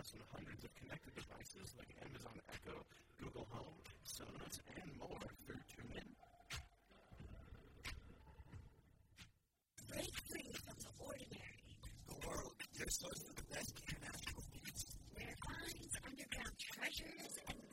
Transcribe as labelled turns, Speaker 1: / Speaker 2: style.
Speaker 1: tablets, and hundreds of connected devices like Amazon Echo, Google Home, Sonos, and more through TuneIn.
Speaker 2: Break free from the ordinary.
Speaker 3: The world is source for the best international beats.
Speaker 2: Where finds underground treasures and